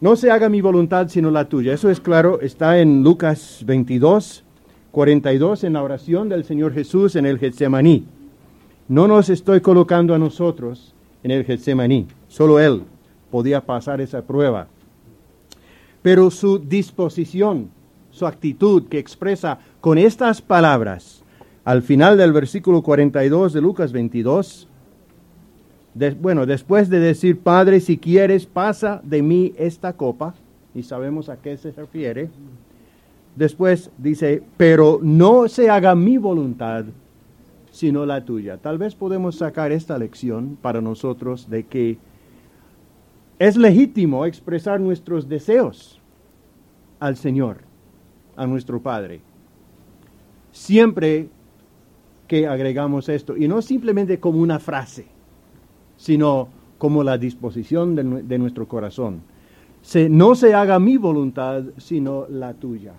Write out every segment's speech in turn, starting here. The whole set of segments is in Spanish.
No se haga mi voluntad sino la tuya. Eso es claro, está en Lucas 22, 42, en la oración del Señor Jesús en el Getsemaní. No nos estoy colocando a nosotros en el Getsemaní. Solo Él podía pasar esa prueba. Pero su disposición, su actitud que expresa con estas palabras, al final del versículo 42 de Lucas 22, después de decir, Padre, si quieres, pasa de mí esta copa, y sabemos a qué se refiere, después dice, pero no se haga mi voluntad, sino la tuya. Tal vez podemos sacar esta lección para nosotros de que es legítimo expresar nuestros deseos al Señor, a nuestro Padre. Siempre que agregamos esto, y no simplemente como una frase, sino como la disposición de nuestro corazón. No se haga mi voluntad, sino la tuya.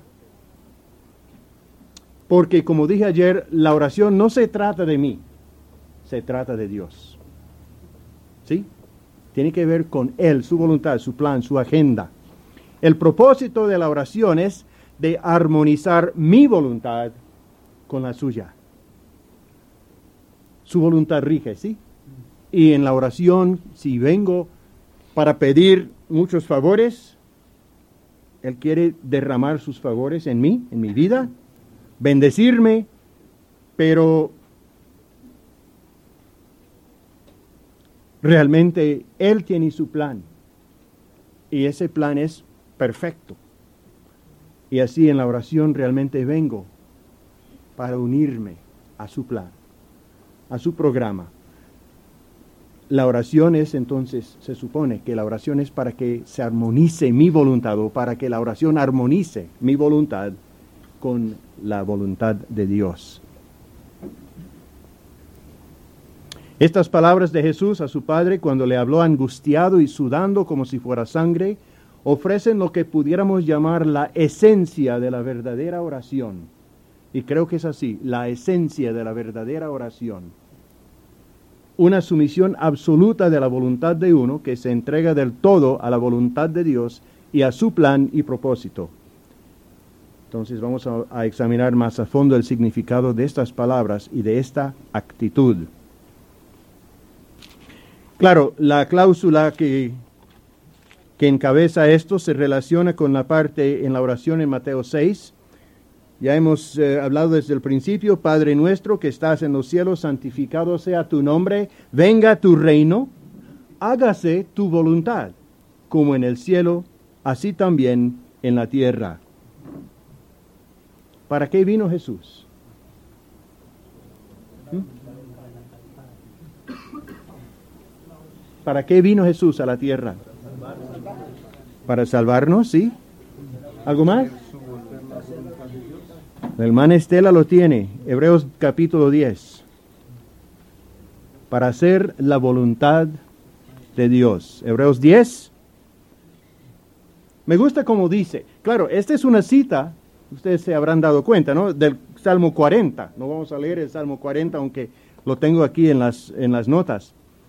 Porque como dije ayer, la oración no se trata de mí, se trata de Dios. ¿Sí? Tiene que ver con Él, su voluntad, su plan, su agenda. El propósito de la oración es de armonizar mi voluntad con la suya. Su voluntad rige, ¿sí? Y en la oración, si vengo para pedir muchos favores, Él quiere derramar sus favores en mí, en mi vida, bendecirme, pero realmente Él tiene su plan. Y ese plan es perfecto. Y así en la oración realmente vengo para unirme a su plan, a su programa. La oración es entonces, se supone que la oración es para que se armonice mi voluntad, o para que la oración armonice mi voluntad con la voluntad de Dios. Estas palabras de Jesús a su Padre cuando le habló angustiado y sudando como si fuera sangre, ofrecen lo que pudiéramos llamar la esencia de la verdadera oración. Y creo que es así, la esencia de la verdadera oración. Una sumisión absoluta de la voluntad de uno que se entrega del todo a la voluntad de Dios y a su plan y propósito. Entonces vamos a examinar más a fondo el significado de estas palabras y de esta actitud. Claro, la cláusula que encabeza esto se relaciona con la parte en la oración en Mateo 6. Ya hemos hablado desde el principio, Padre nuestro que estás en los cielos, santificado sea tu nombre, venga tu reino, hágase tu voluntad, como en el cielo, así también en la tierra. ¿Para qué vino Jesús? ¿Para qué vino Jesús a la tierra? Para salvarnos, ¿sí? ¿Algo más? El hermana Estela lo tiene, Hebreos capítulo 10. Para hacer la voluntad de Dios. Hebreos 10. Me gusta como dice. Claro, esta es una cita, ustedes se habrán dado cuenta, ¿no? Del Salmo 40. No vamos a leer el Salmo 40, aunque lo tengo aquí en las notas.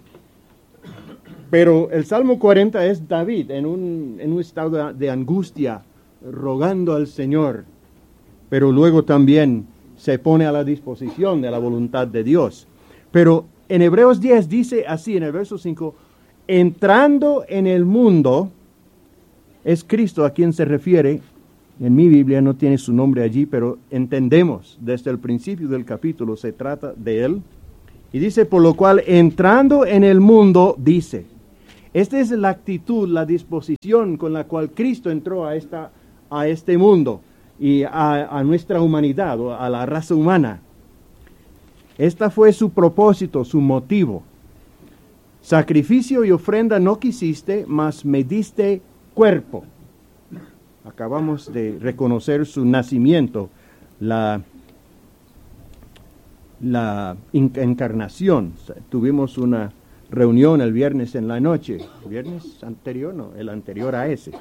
Pero el Salmo 40 es David en un estado de angustia, rogando al Señor. Pero luego también se pone a la disposición de la voluntad de Dios. Pero en Hebreos 10 dice así, en el verso 5, entrando en el mundo, es Cristo a quien se refiere. En mi Biblia no tiene su nombre allí, pero entendemos desde el principio del capítulo se trata de Él. Y dice, por lo cual, entrando en el mundo, dice. Esta es la actitud, la disposición con la cual Cristo entró a este mundo y a nuestra humanidad, o a la raza humana. Esta fue su propósito, su motivo. Sacrificio y ofrenda no quisiste, mas me diste cuerpo. Acabamos de reconocer su nacimiento, la encarnación. Tuvimos una reunión el viernes en la noche. ¿Viernes anterior? No, el anterior a ese.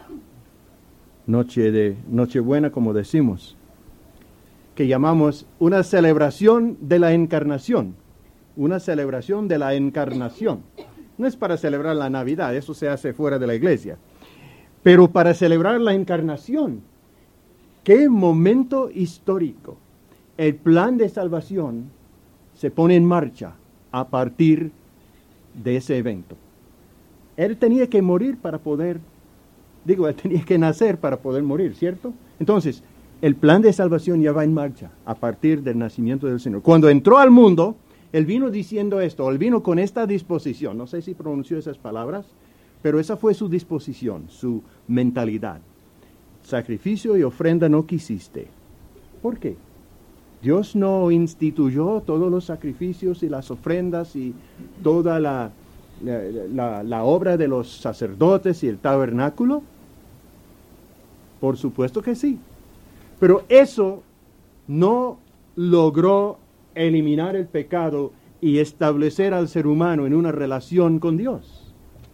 Nochebuena, como decimos, que llamamos una celebración de la encarnación. Una celebración de la encarnación. No es para celebrar la Navidad, eso se hace fuera de la iglesia. Pero para celebrar la encarnación, qué momento histórico. El plan de salvación se pone en marcha a partir de ese evento. Él tenía que morir para poder, él tenía que nacer para poder morir, ¿cierto? Entonces, el plan de salvación ya va en marcha a partir del nacimiento del Señor. Cuando entró al mundo, Él vino diciendo esto, Él vino con esta disposición, no sé si pronunció esas palabras, pero esa fue su disposición, su mentalidad. Sacrificio y ofrenda no quisiste. ¿Por qué? Dios no instituyó todos los sacrificios y las ofrendas y toda la obra de los sacerdotes y el tabernáculo. Por supuesto que sí. Pero eso no logró eliminar el pecado y establecer al ser humano en una relación con Dios.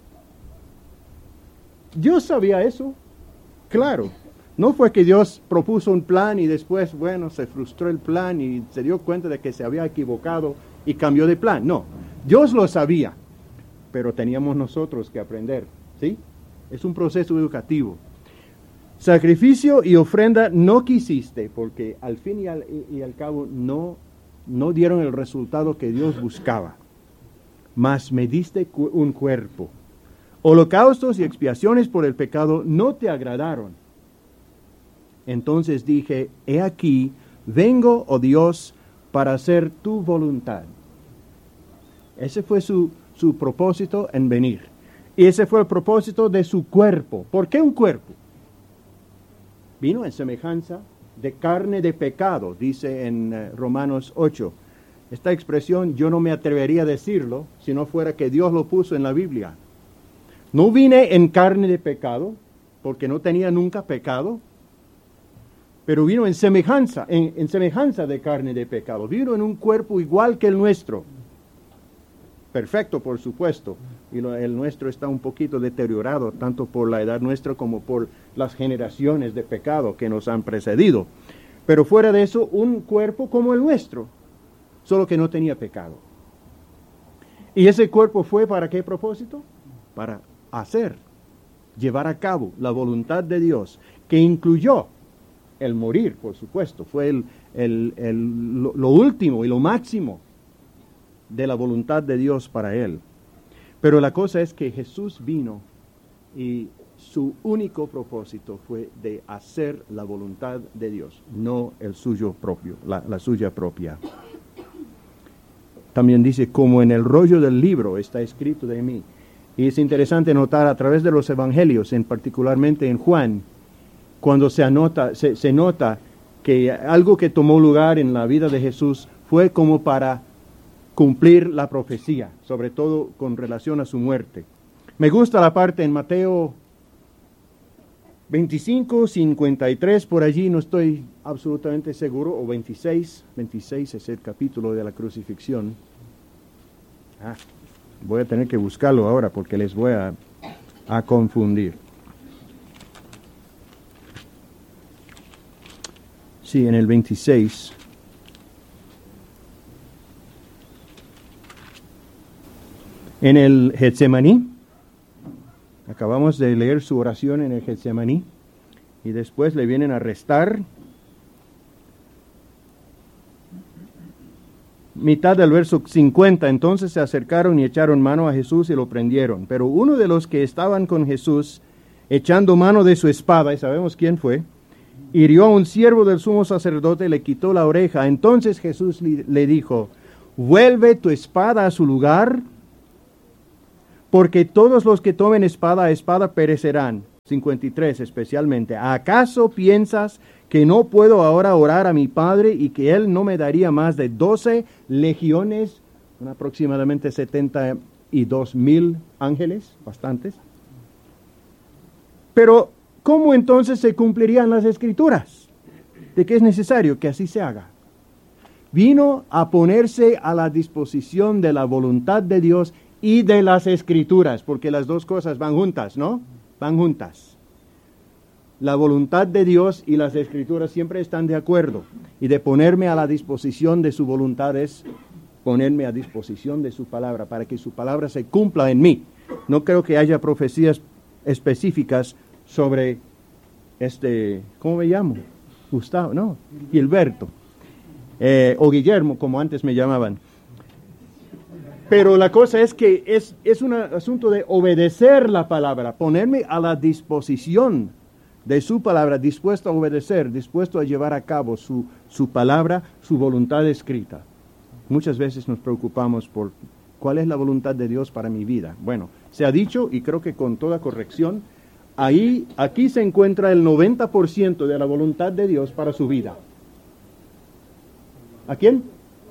Dios sabía eso, claro. No fue que Dios propuso un plan y después, se frustró el plan y se dio cuenta de que se había equivocado y cambió de plan. No, Dios lo sabía, pero teníamos nosotros que aprender, ¿sí? Es un proceso educativo. Sacrificio y ofrenda no quisiste, porque al fin y al cabo no dieron el resultado que Dios buscaba. Mas me diste un cuerpo. Holocaustos y expiaciones por el pecado no te agradaron. Entonces dije, he aquí, vengo, oh Dios, para hacer tu voluntad. Ese fue su propósito en venir. Y ese fue el propósito de su cuerpo. ¿Por qué un cuerpo? Vino en semejanza de carne de pecado, dice en Romanos 8. Esta expresión yo no me atrevería a decirlo si no fuera que Dios lo puso en la Biblia. No vine en carne de pecado, porque no tenía nunca pecado, pero vino en semejanza de carne de pecado. Vino en un cuerpo igual que el nuestro. Perfecto, por supuesto. Y el nuestro está un poquito deteriorado, tanto por la edad nuestra como por las generaciones de pecado que nos han precedido. Pero fuera de eso, un cuerpo como el nuestro, solo que no tenía pecado. ¿Y ese cuerpo fue para qué propósito? Para llevar a cabo la voluntad de Dios, que incluyó el morir, por supuesto. Fue lo último y lo máximo de la voluntad de Dios para él. Pero la cosa es que Jesús vino y su único propósito fue de hacer la voluntad de Dios, no el suyo propio, la suya propia. También dice, como en el rollo del libro está escrito de mí. Y es interesante notar a través de los evangelios, particularmente en Juan, cuando se nota que algo que tomó lugar en la vida de Jesús fue como para cumplir la profecía, sobre todo con relación a su muerte. Me gusta la parte en Mateo 25, 53, por allí, no estoy absolutamente seguro, o 26 es el capítulo de la crucifixión. Voy a tener que buscarlo ahora porque les voy a confundir. Sí, en el 26. En el Getsemaní, acabamos de leer su oración en el Getsemaní, y después le vienen a arrestar. Mitad del verso 50, entonces se acercaron y echaron mano a Jesús y lo prendieron. Pero uno de los que estaban con Jesús, echando mano de su espada, y sabemos quién fue, hirió a un siervo del sumo sacerdote y le quitó la oreja. Entonces Jesús le dijo, vuelve tu espada a su lugar, porque todos los que tomen espada a espada perecerán. 53 especialmente. ¿Acaso piensas que no puedo ahora orar a mi Padre y que Él no me daría más de 12 legiones, aproximadamente 72,000 ángeles, bastantes? Pero, ¿cómo entonces se cumplirían las Escrituras? De que es necesario que así se haga. Vino a ponerse a la disposición de la voluntad de Dios y de las Escrituras, porque las dos cosas van juntas, ¿no? Van juntas. La voluntad de Dios y las Escrituras siempre están de acuerdo. Y de ponerme a la disposición de su voluntad es ponerme a disposición de su palabra, para que su palabra se cumpla en mí. No creo que haya profecías específicas sobre ¿cómo me llamo? Gustavo, no, Gilberto, o Guillermo, como antes me llamaban. Pero la cosa es que es un asunto de obedecer la palabra, ponerme a la disposición de su palabra, dispuesto a obedecer, dispuesto a llevar a cabo su palabra, su voluntad escrita. Muchas veces nos preocupamos por cuál es la voluntad de Dios para mi vida. Bueno, se ha dicho, y creo que con toda corrección, aquí se encuentra el 90% de la voluntad de Dios para su vida. ¿A quién?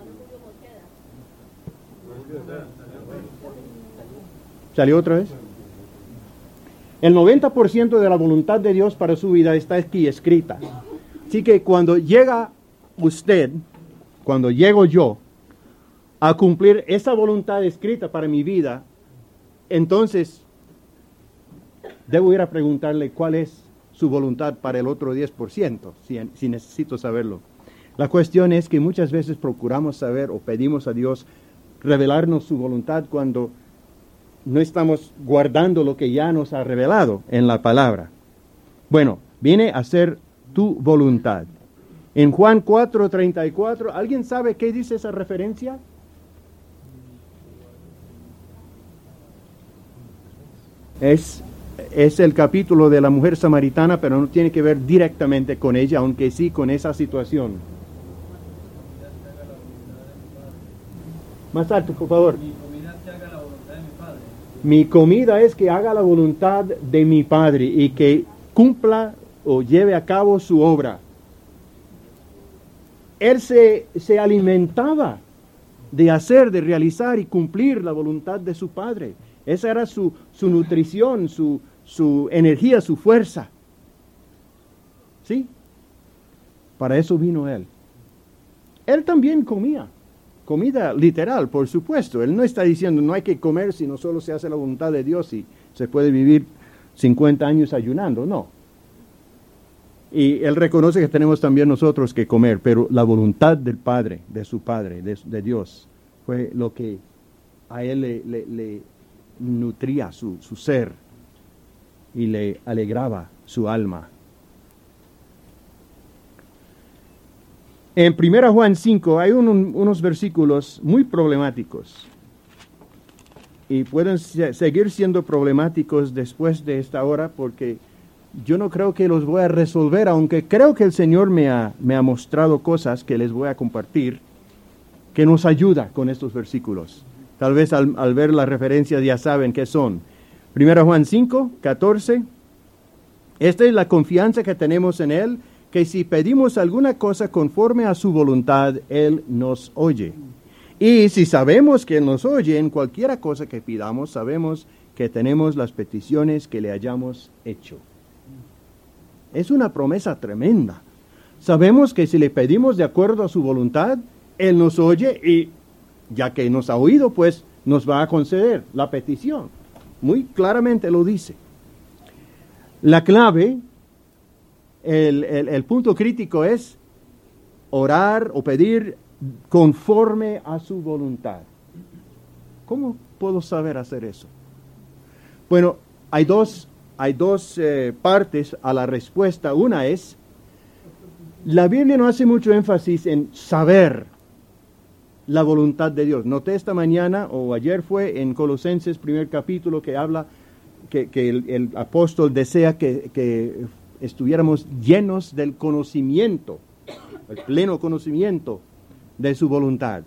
¿Salió otra vez? El 90% de la voluntad de Dios para su vida está aquí escrita. Así que cuando llega usted, cuando llego yo, a cumplir esa voluntad escrita para mi vida, entonces debo ir a preguntarle cuál es su voluntad para el otro 10%, si necesito saberlo. La cuestión es que muchas veces procuramos saber o pedimos a Dios revelarnos su voluntad cuando no estamos guardando lo que ya nos ha revelado en la palabra. Bueno, viene a ser tu voluntad. En Juan 4:34, ¿alguien sabe qué dice esa referencia? Es el capítulo de la mujer samaritana, pero no tiene que ver directamente con ella, aunque sí con esa situación. Más alto, por favor. Mi comida es que haga la voluntad de mi Padre y que cumpla o lleve a cabo su obra. Él se alimentaba de realizar y cumplir la voluntad de su Padre. Esa era su nutrición, su energía, su fuerza. ¿Sí? Para eso vino Él. Él también comía. Comida literal, por supuesto. Él no está diciendo no hay que comer sino solo se hace la voluntad de Dios y se puede vivir 50 años ayunando. No. Y Él reconoce que tenemos también nosotros que comer, pero la voluntad del Padre, de su Padre, de Dios, fue lo que a Él le nutría su ser y le alegraba su alma. En 1 Juan 5 hay unos versículos muy problemáticos y pueden seguir siendo problemáticos después de esta hora porque yo no creo que los voy a resolver, aunque creo que el Señor me ha mostrado cosas que les voy a compartir que nos ayuda con estos versículos. Tal vez al ver las referencias ya saben qué son. 1 Juan 5, 14. Esta es la confianza que tenemos en Él, que si pedimos alguna cosa conforme a su voluntad, Él nos oye. Y si sabemos que Él nos oye en cualquiera cosa que pidamos, sabemos que tenemos las peticiones que le hayamos hecho. Es una promesa tremenda. Sabemos que si le pedimos de acuerdo a su voluntad, Él nos oye y ya que nos ha oído, pues nos va a conceder la petición. Muy claramente lo dice. La clave, el punto crítico es orar o pedir conforme a su voluntad. ¿Cómo puedo saber hacer eso? Bueno, hay dos partes a la respuesta. Una es, la Biblia no hace mucho énfasis en saber la voluntad de Dios. Noté esta mañana o ayer fue en Colosenses, primer capítulo, que habla que el apóstol desea que estuviéramos llenos del conocimiento, el pleno conocimiento de su voluntad.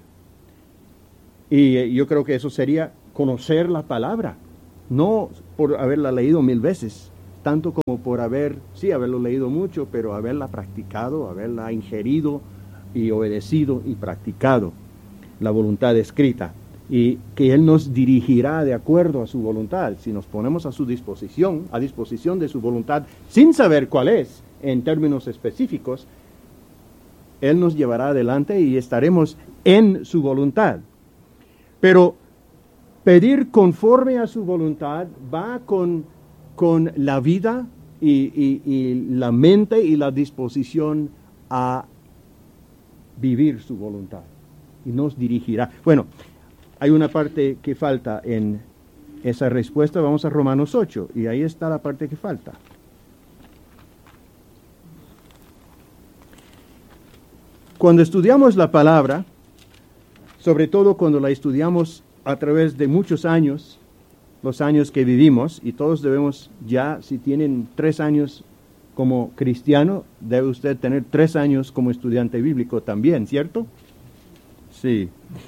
Y yo creo que eso sería conocer la palabra, no por haberla leído 1000 veces, tanto como por haberlo leído mucho, pero haberla practicado, haberla ingerido y obedecido y practicado la voluntad escrita, y que Él nos dirigirá de acuerdo a su voluntad. Si nos ponemos a disposición de su voluntad, sin saber cuál es, en términos específicos, Él nos llevará adelante y estaremos en su voluntad. Pero pedir conforme a su voluntad va con la vida y la mente y la disposición a vivir su voluntad. Y nos dirigirá. Bueno, hay una parte que falta en esa respuesta. Vamos a Romanos 8, y ahí está la parte que falta. Cuando estudiamos la palabra, sobre todo cuando la estudiamos a través de muchos años, los años que vivimos, y todos debemos ya, si tienen 3 años como cristiano, debe usted tener 3 años como estudiante bíblico también, ¿cierto? Sí.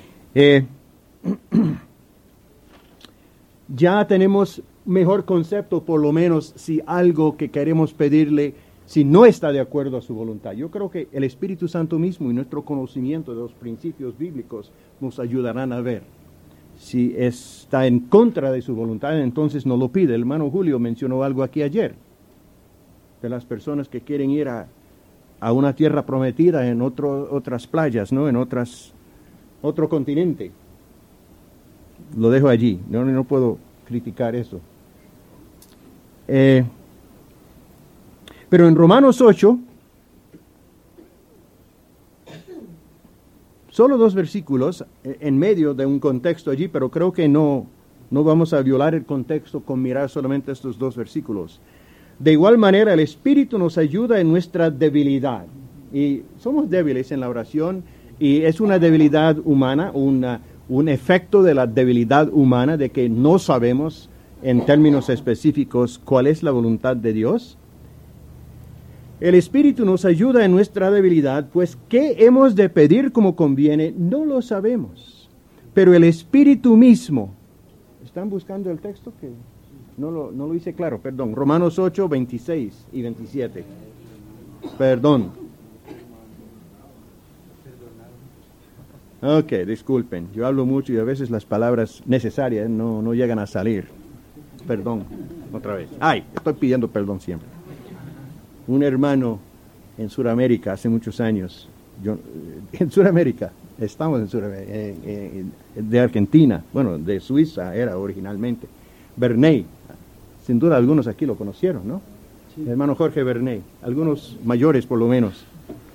Ya tenemos mejor concepto, por lo menos, si algo que queremos pedirle, si no está de acuerdo a su voluntad. Yo creo que el Espíritu Santo mismo y nuestro conocimiento de los principios bíblicos nos ayudarán a ver. Si está en contra de su voluntad, entonces no lo pide. El hermano Julio mencionó algo aquí ayer, de las personas que quieren ir a una tierra prometida en otras playas, ¿no? En otro continente. Lo dejo allí, no puedo criticar eso. Pero en Romanos 8, solo 2 versículos en medio de un contexto allí, pero creo que no vamos a violar el contexto con mirar solamente estos 2 versículos. De igual manera, el Espíritu nos ayuda en nuestra debilidad. Y somos débiles en la oración, y es una debilidad humana, un efecto de la debilidad humana, de que no sabemos en términos específicos cuál es la voluntad de Dios. El Espíritu nos ayuda en nuestra debilidad, pues ¿qué hemos de pedir como conviene? No lo sabemos. Pero el Espíritu mismo, ¿están buscando el texto? Que no lo hice claro, perdón. Romanos 8, 26 y 27. Perdón. Ok, disculpen. Yo hablo mucho y a veces las palabras necesarias no llegan a salir. Perdón, otra vez. Ay, estoy pidiendo perdón siempre. Un hermano en Sudamérica hace muchos años, en Sudamérica, estamos en Sudamérica, de Argentina, bueno, de Suiza era originalmente, Bernay, sin duda algunos aquí lo conocieron, ¿no? Sí. El hermano Jorge Bernay, algunos mayores por lo menos.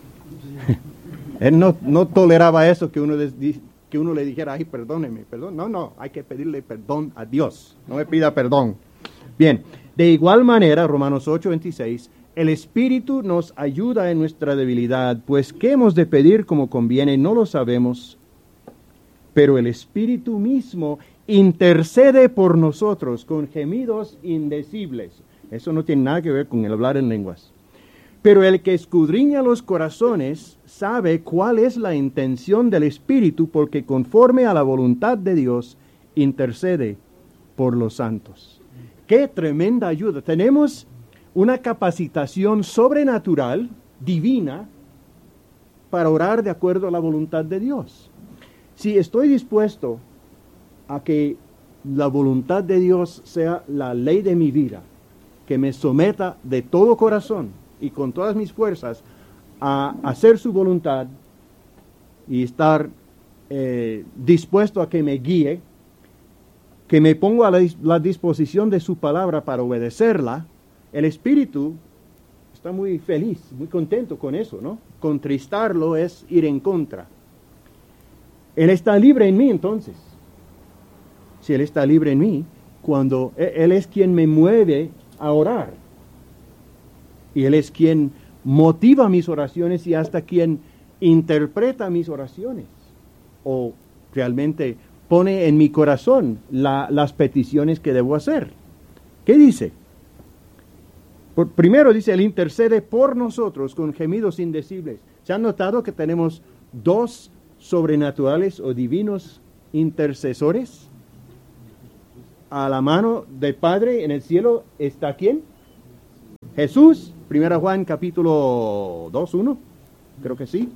Él no toleraba eso que uno le dijera, ay, perdóneme, perdón. No, hay que pedirle perdón a Dios, no me pida perdón. Bien, de igual manera, Romanos 8, 26, el Espíritu nos ayuda en nuestra debilidad, pues ¿qué hemos de pedir como conviene? No lo sabemos, pero el Espíritu mismo intercede por nosotros con gemidos indecibles. Eso no tiene nada que ver con el hablar en lenguas. Pero el que escudriña los corazones sabe cuál es la intención del Espíritu, porque conforme a la voluntad de Dios intercede por los santos. ¡Qué tremenda ayuda! Tenemos una capacitación sobrenatural, divina, para orar de acuerdo a la voluntad de Dios. Si estoy dispuesto a que la voluntad de Dios sea la ley de mi vida, que me someta de todo corazón y con todas mis fuerzas a hacer su voluntad y estar dispuesto a que me guíe, que me pongo a la disposición de su palabra para obedecerla, el Espíritu está muy feliz, muy contento con eso, ¿no? Contristarlo es ir en contra. Él está libre en mí entonces. Si Él está libre en mí, cuando Él es quien me mueve a orar. Y Él es quien motiva mis oraciones y hasta quien interpreta mis oraciones. O realmente pone en mi corazón las peticiones que debo hacer. ¿Qué dice? Primero dice, Él intercede por nosotros con gemidos indecibles. ¿Se han notado que tenemos 2 sobrenaturales o divinos intercesores? A la mano del Padre en el cielo está ¿quién? Jesús. 1 Juan capítulo 2, 1, creo que sí.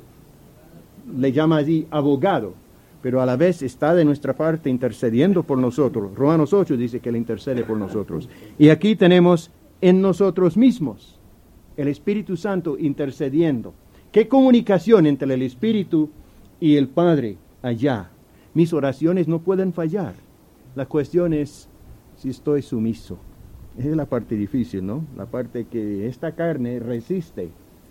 Le llama allí abogado, pero a la vez está de nuestra parte intercediendo por nosotros. Romanos 8 dice que Él intercede por nosotros. Y aquí tenemos en nosotros mismos el Espíritu Santo intercediendo. ¿Qué comunicación entre el Espíritu y el Padre allá? Mis oraciones no pueden fallar. La cuestión es si estoy sumiso. Esa es la parte difícil, ¿no? La parte que esta carne resiste.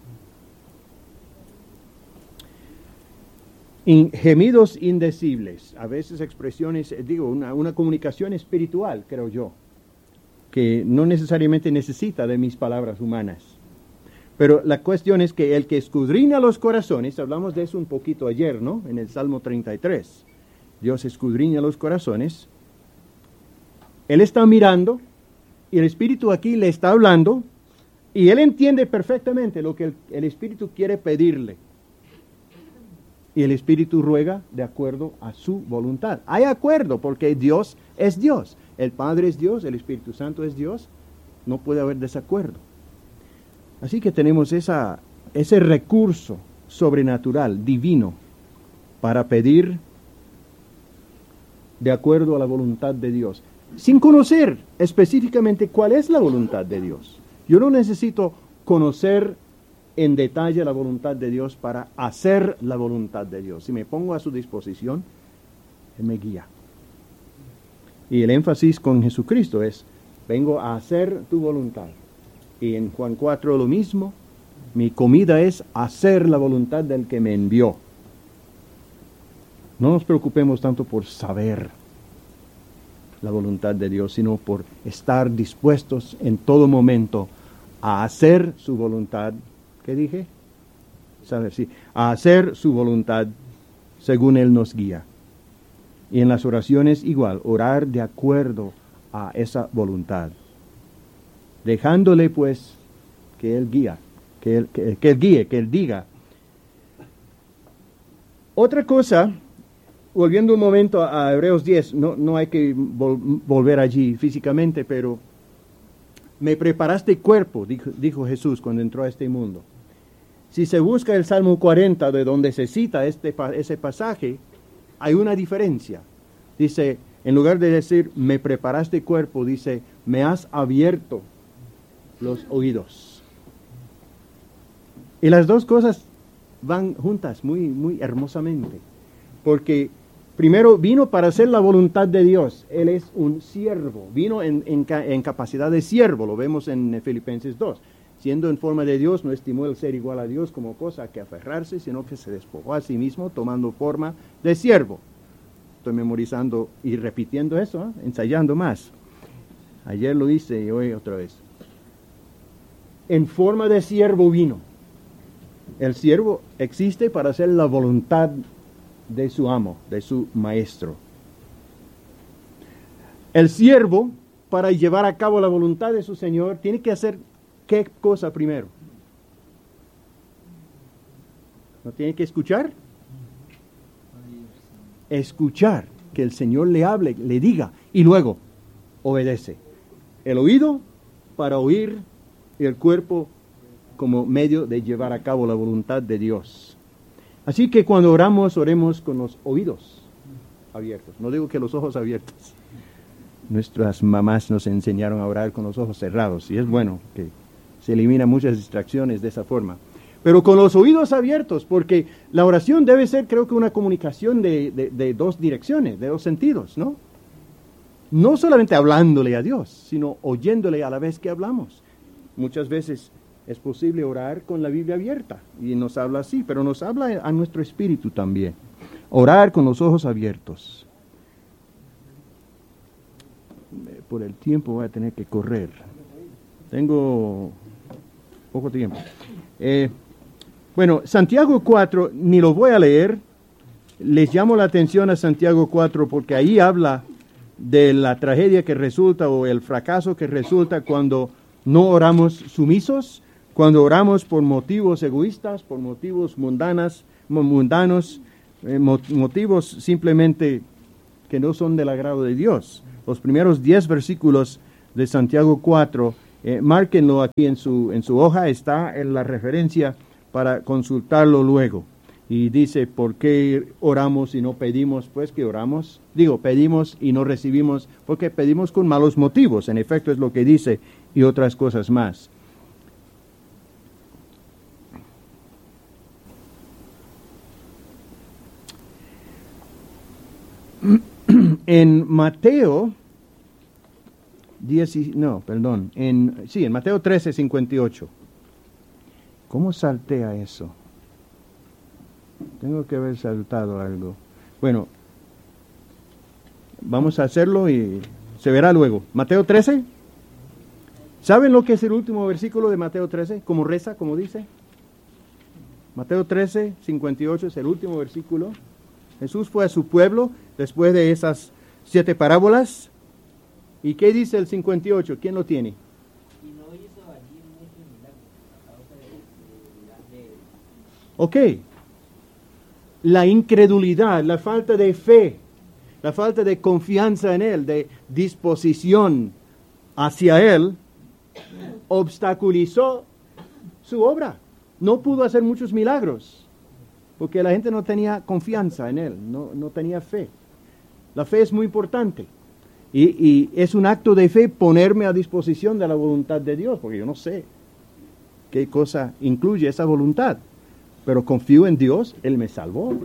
Gemidos indecibles, a veces expresiones, una comunicación espiritual, creo yo, que no necesariamente necesita de mis palabras humanas. Pero la cuestión es que el que escudriña los corazones, hablamos de eso un poquito ayer, ¿no? En el Salmo 33. Dios escudriña los corazones. Él está mirando y el Espíritu aquí le está hablando y él entiende perfectamente lo que el Espíritu quiere pedirle. Y el Espíritu ruega de acuerdo a su voluntad. Hay acuerdo porque Dios es Dios. El Padre es Dios, el Espíritu Santo es Dios. No puede haber desacuerdo. Así que tenemos ese recurso sobrenatural, divino, para pedir de acuerdo a la voluntad de Dios, sin conocer específicamente cuál es la voluntad de Dios. Yo no necesito conocer en detalle la voluntad de Dios para hacer la voluntad de Dios. Si me pongo a su disposición, Él me guía. Y el énfasis con Jesucristo es, vengo a hacer tu voluntad. Y en Juan 4 lo mismo, mi comida es hacer la voluntad del que me envió. No nos preocupemos tanto por saber la voluntad de Dios, sino por estar dispuestos en todo momento a hacer su voluntad. ¿Qué dije? Saber, sí. A hacer su voluntad según Él nos guía. Y en las oraciones igual, orar de acuerdo a esa voluntad. Dejándole pues que Él guía, que Él guíe, que Él diga. Otra cosa, volviendo un momento a Hebreos 10, no hay que volver allí físicamente, pero me preparaste cuerpo, dijo Jesús cuando entró a este mundo. Si se busca el Salmo 40, de donde se cita ese pasaje, hay una diferencia. Dice, en lugar de decir, me preparaste cuerpo, dice, me has abierto los oídos. Y las dos cosas van juntas muy, muy hermosamente. Porque primero vino para hacer la voluntad de Dios. Él es un siervo. Vino en capacidad de siervo. Lo vemos en Filipenses 2. Siendo en forma de Dios, no estimó el ser igual a Dios como cosa a que aferrarse, sino que se despojó a sí mismo tomando forma de siervo. Estoy memorizando y repitiendo eso, ensayando más. Ayer lo hice y hoy otra vez. En forma de siervo vino. El siervo existe para hacer la voluntad de su amo, de su maestro. El siervo, para llevar a cabo la voluntad de su Señor, tiene que hacer ¿qué cosa primero? ¿No tiene que escuchar? Escuchar, que el Señor le hable, le diga, y luego obedece. El oído para oír y el cuerpo como medio de llevar a cabo la voluntad de Dios. Así que cuando oramos, oremos con los oídos abiertos. No digo que los ojos abiertos. Nuestras mamás nos enseñaron a orar con los ojos cerrados, y es bueno que se eliminan muchas distracciones de esa forma. Pero con los oídos abiertos, porque la oración debe ser, creo que, una comunicación de dos direcciones, de dos sentidos, ¿no? No solamente hablándole a Dios, sino oyéndole a la vez que hablamos. Muchas veces es posible orar con la Biblia abierta, y nos habla así, pero nos habla a nuestro espíritu también. Orar con los ojos abiertos. Por el tiempo voy a tener que correr. Tengo poco tiempo. Bueno, Santiago 4, ni lo voy a leer. Les llamo la atención a Santiago 4 porque ahí habla de la tragedia que resulta o el fracaso que resulta cuando no oramos sumisos, cuando oramos por motivos egoístas, por motivos mundanos, motivos simplemente que no son del agrado de Dios. Los primeros 10 versículos de Santiago 4, márquenlo aquí en su hoja, está en la referencia para consultarlo luego. Y dice, ¿por qué oramos y no pedimos? Pues que oramos, pedimos y no recibimos, porque pedimos con malos motivos. En efecto es lo que dice, y otras cosas más. En Mateo en Mateo 13:58. ¿Cómo saltea eso? Tengo que haber saltado algo. Bueno, vamos a hacerlo y se verá luego. Mateo 13. ¿Saben lo que es el último versículo de Mateo 13? ¿Cómo reza? ¿Cómo dice? Mateo 13, 58 es el último versículo. Jesús fue a su pueblo después de esas 7 parábolas. ¿Y qué dice el 58? ¿Quién lo tiene? Y no hizo allí muchos milagros a causa de ellos. Ok. La incredulidad, la falta de fe, la falta de confianza en Él, de disposición hacia Él, obstaculizó su obra. No pudo hacer muchos milagros, porque la gente no tenía confianza en Él, no tenía fe. La fe es muy importante. Y es un acto de fe ponerme a disposición de la voluntad de Dios, porque yo no sé qué cosa incluye esa voluntad. Pero confío en Dios, Él me salvó.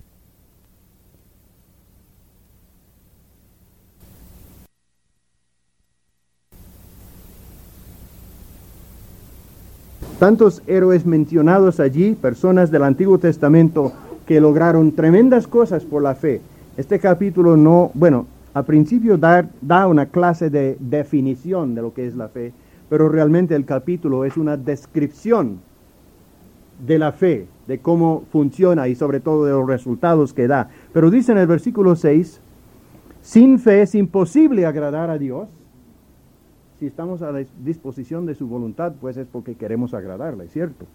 Tantos héroes mencionados allí, personas del Antiguo Testamento que lograron tremendas cosas por la fe. Este capítulo no, bueno, al principio da una clase de definición de lo que es la fe, pero realmente el capítulo es una descripción de la fe, de cómo funciona y sobre todo de los resultados que da. Pero dice en el versículo 6, sin fe es imposible agradar a Dios. Si estamos a la disposición de su voluntad, pues es porque queremos agradarle, ¿cierto?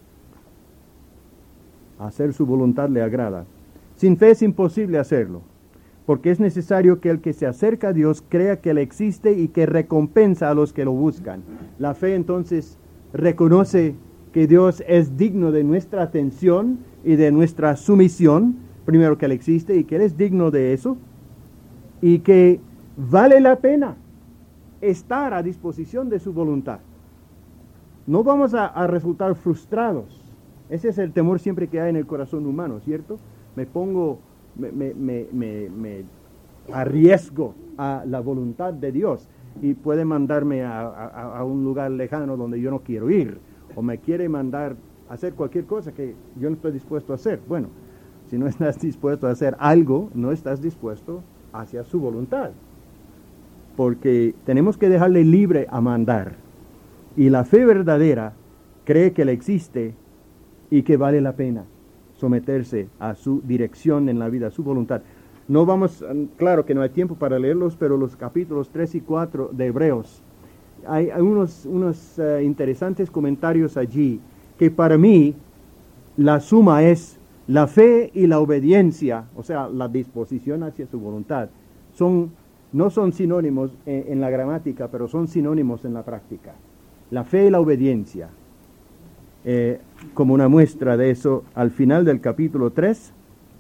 Hacer su voluntad le agrada. Sin fe es imposible hacerlo, porque es necesario que el que se acerca a Dios crea que Él existe y que recompensa a los que lo buscan. La fe entonces reconoce que Dios es digno de nuestra atención y de nuestra sumisión, primero que Él existe y que Él es digno de eso, y que vale la pena estar a disposición de su voluntad. No vamos a resultar frustrados. Ese es el temor siempre que hay en el corazón humano, ¿cierto? Me arriesgo a la voluntad de Dios y puede mandarme a un lugar lejano donde yo no quiero ir, o me quiere mandar a hacer cualquier cosa que yo no estoy dispuesto a hacer. Bueno, si no estás dispuesto a hacer algo, no estás dispuesto hacia su voluntad, porque tenemos que dejarle libre a mandar. Y la fe verdadera cree que Él existe y que vale la pena someterse a su dirección en la vida, a su voluntad. No vamos, claro que no hay tiempo para leerlos, pero los capítulos 3 y 4 de Hebreos, hay unos interesantes comentarios allí, que para mí la suma es la fe y la obediencia, o sea, la disposición hacia su voluntad, no son sinónimos en la gramática, pero son sinónimos en la práctica. La fe y la obediencia. Como una muestra de eso, al final del capítulo 3,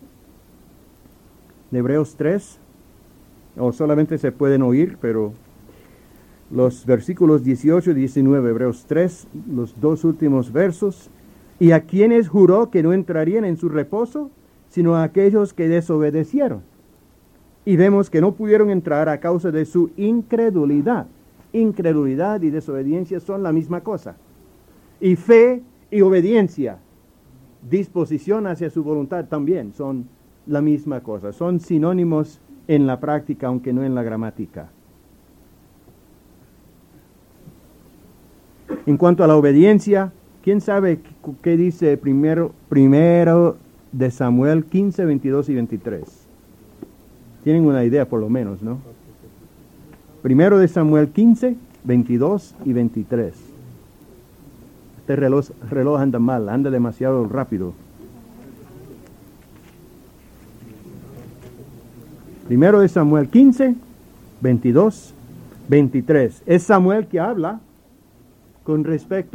de Hebreos 3, o solamente se pueden oír, pero los versículos 18 y 19, Hebreos 3, los 2 últimos versos, y a quienes juró que no entrarían en su reposo, sino a aquellos que desobedecieron. Y vemos que no pudieron entrar a causa de su incredulidad. Incredulidad y desobediencia son la misma cosa. Y fe y obediencia, disposición hacia su voluntad también son la misma cosa. Son sinónimos en la práctica, aunque no en la gramática. En cuanto a la obediencia, ¿quién sabe qué dice primero de Samuel 15, 22 y 23? Tienen una idea por lo menos, ¿no? Primero de Samuel 15, 22 y 23. Este reloj anda mal, anda demasiado rápido. Primero de Samuel 15, 22, 23. Es Samuel que habla con respecto